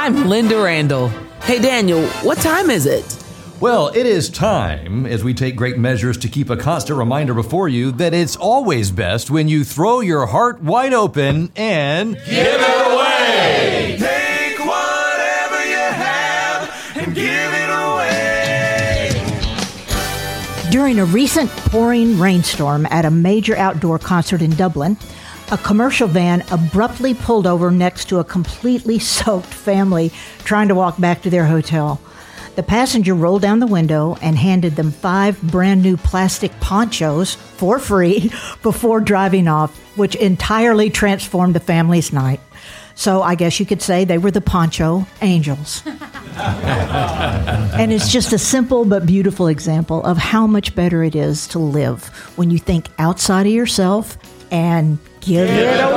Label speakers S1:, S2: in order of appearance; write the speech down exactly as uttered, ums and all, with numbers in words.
S1: I'm Linda Randall. Hey, Daniel, what time is it?
S2: Well, it is time, as we take great measures to keep a constant reminder before you that it's always best when you throw your heart wide open and
S3: give it away. Take whatever you have and give it away.
S4: During a recent pouring rainstorm at a major outdoor concert in Dublin, a commercial van abruptly pulled over next to a completely soaked family trying to walk back to their hotel. The passenger rolled down the window and handed them five brand new plastic ponchos for free before driving off, which entirely transformed the family's night. So I guess you could say they were the Poncho Angels. And it's just a simple but beautiful example of how much better it is to live when you think outside of yourself and give it away.